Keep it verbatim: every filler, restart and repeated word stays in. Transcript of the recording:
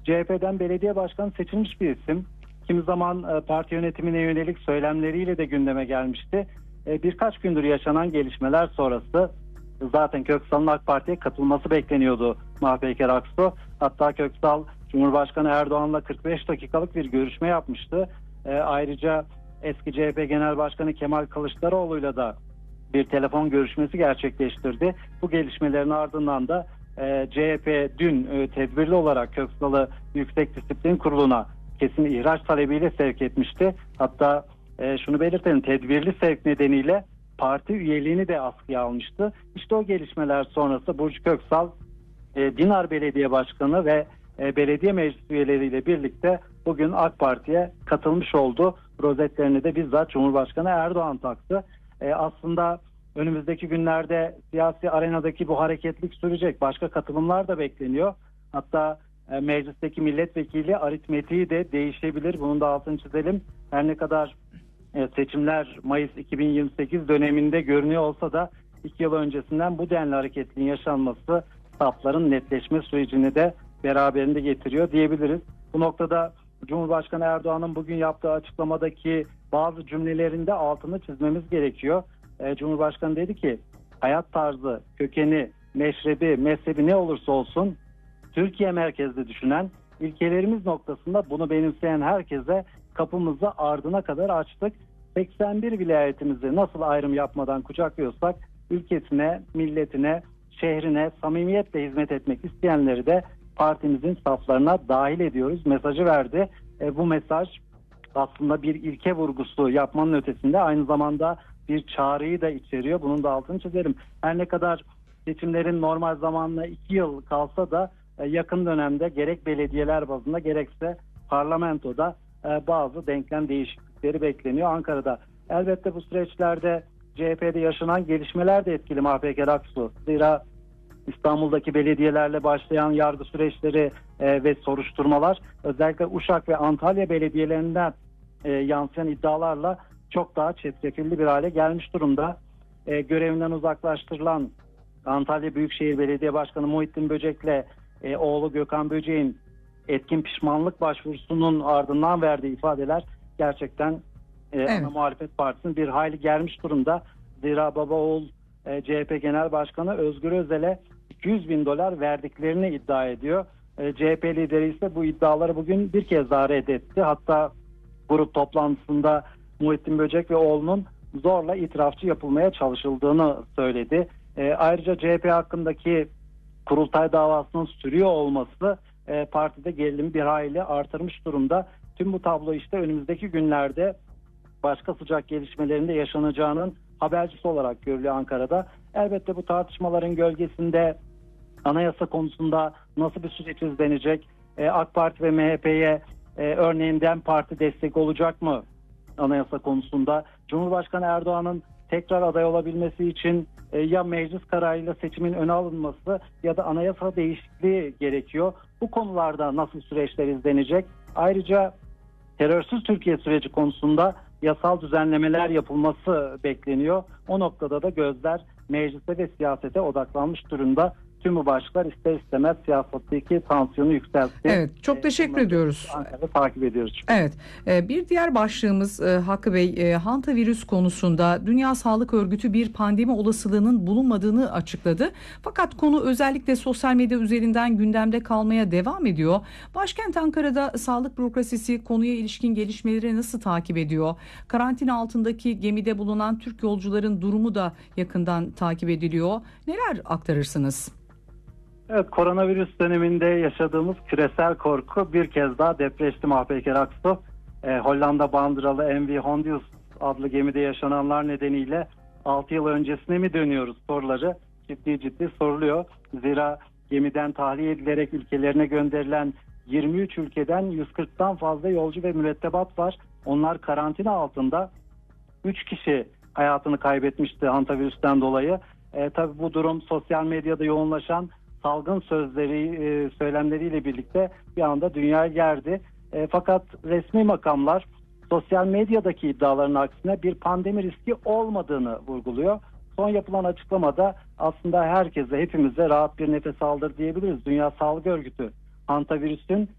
C H P'den belediye başkanı seçilmiş bir isim. Kimi zaman e, parti yönetimine yönelik söylemleriyle de gündeme gelmişti. E, birkaç gündür yaşanan gelişmeler sonrası zaten Köksal'ın AK Parti'ye katılması bekleniyordu Mahpeker Aksu. Hatta Köksal Cumhurbaşkanı Erdoğan'la kırk beş dakikalık bir görüşme yapmıştı. E, ayrıca eski C H P Genel Başkanı Kemal Kılıçdaroğlu'yla da bir telefon görüşmesi gerçekleştirdi. Bu gelişmelerin ardından da e, C H P dün e, tedbirli olarak Köksal'ı Yüksek Disiplin Kurulu'na kesin ihraç talebiyle sevk etmişti. Hatta e, şunu belirtelim, tedbirli sevk nedeniyle parti üyeliğini de askıya almıştı. İşte o gelişmeler sonrası Burcu Köksal e, Dinar Belediye Başkanı ve e, belediye meclis üyeleriyle birlikte bugün AK Parti'ye katılmış oldu. Rozetlerini de bizzat Cumhurbaşkanı Erdoğan taktı. E, aslında önümüzdeki günlerde siyasi arenadaki bu hareketlik sürecek. Başka katılımlar da bekleniyor. Hatta e, meclisteki milletvekili aritmetiği de değişebilir. Bunun da altını çizelim. Her ne kadar e, seçimler Mayıs iki bin yirmi sekiz döneminde görünüyor olsa da iki yıl öncesinden bu denli hareketliğin yaşanması safların netleşme sürecini de beraberinde getiriyor diyebiliriz. Bu noktada Cumhurbaşkanı Erdoğan'ın bugün yaptığı açıklamadaki bazı cümlelerinde altını çizmemiz gerekiyor. E, Cumhurbaşkanı dedi ki hayat tarzı, kökeni, meşrebi, mezhebi ne olursa olsun Türkiye merkezli düşünen, ilkelerimiz noktasında bunu benimseyen herkese kapımızı ardına kadar açtık. seksen bir vilayetimizi nasıl ayrım yapmadan kucaklıyorsak ülkesine, milletine, şehrine samimiyetle hizmet etmek isteyenleri de partimizin saflarına dahil ediyoruz mesajı verdi. E, bu mesaj aslında bir ilke vurgusu yapmanın ötesinde aynı zamanda bir çağrıyı da içeriyor. Bunun da altını çizelim. Her ne kadar seçimlerin normal zamanla iki yıl kalsa da e, yakın dönemde gerek belediyeler bazında gerekse parlamentoda e, bazı denklem değişiklikleri bekleniyor Ankara'da. Elbette bu süreçlerde C H P'de yaşanan gelişmeler de etkili Mahpeker Aksu. Zira İstanbul'daki belediyelerle başlayan yargı süreçleri e, ve soruşturmalar özellikle Uşak ve Antalya belediyelerinden e, yansıyan iddialarla çok daha çetrefilli bir hale gelmiş durumda. E, görevinden uzaklaştırılan Antalya Büyükşehir Belediye Başkanı Muhittin Böcek'le e, oğlu Gökhan Böcek'in etkin pişmanlık başvurusunun ardından verdiği ifadeler gerçekten e, evet. Ana muhalefet partisinin bir hayli germiş durumda. Zira baba oğul e, C H P Genel Başkanı Özgür Özel'e iki yüz bin dolar verdiklerini iddia ediyor. E, C H P lideri ise bu iddiaları bugün bir kez daha reddetti. Hatta grup toplantısında Muhittin Böcek ve oğlunun zorla itirafçı yapılmaya çalışıldığını söyledi. E, ayrıca C H P hakkındaki kurultay davasının sürüyor olması e, partide gerilimi bir hayli artırmış durumda. Tüm bu tablo işte önümüzdeki günlerde başka sıcak gelişmelerinde yaşanacağının habercisi olarak görülüyor Ankara'da. Elbette bu tartışmaların gölgesinde anayasa konusunda nasıl bir süreç izlenecek? E, AK Parti ve M H P'ye e, örneğin DEM Parti destek olacak mı anayasa konusunda? Cumhurbaşkanı Erdoğan'ın tekrar aday olabilmesi için e, ya meclis kararıyla seçimin öne alınması ya da anayasa değişikliği gerekiyor. Bu konularda nasıl süreçler izlenecek? Ayrıca terörsüz Türkiye süreci konusunda yasal düzenlemeler yapılması bekleniyor. O noktada da gözler meclise ve siyasete odaklanmış durumda. Tüm bu başlıklar ister istemez siyasetteki tansiyonu yükseltti. Evet, çok teşekkür Bunları ediyoruz. Ankara'da takip ediyoruz. Evet, bir diğer başlığımız Hakkı Bey, hantavirüs konusunda Dünya Sağlık Örgütü bir pandemi olasılığının bulunmadığını açıkladı. Fakat konu özellikle sosyal medya üzerinden gündemde kalmaya devam ediyor. Başkent Ankara'da sağlık bürokrasisi konuya ilişkin gelişmeleri nasıl takip ediyor? Karantina altındaki gemide bulunan Türk yolcuların durumu da yakından takip ediliyor. Neler aktarırsınız? Evet, koronavirüs döneminde yaşadığımız küresel korku bir kez daha depreşti Mahpeker Aksu. Ee, Hollanda bandıralı M V Hondius adlı gemide yaşananlar nedeniyle altı yıl öncesine mi dönüyoruz soruları ciddi ciddi soruluyor. Zira gemiden tahliye edilerek ülkelerine gönderilen yirmi üç ülkeden yüz kırktan fazla yolcu ve mürettebat var. Onlar karantina altında. üç kişi hayatını kaybetmişti hantavirüsten dolayı. E, tabii bu durum sosyal medyada yoğunlaşan salgın sözleri, e, söylemleriyle birlikte bir anda dünyayı gerdi. E, fakat resmi makamlar sosyal medyadaki iddiaların aksine bir pandemi riski olmadığını vurguluyor. Son yapılan açıklamada aslında herkese, hepimize rahat bir nefes aldır diyebiliriz. Dünya Sağlık Örgütü hantavirüsün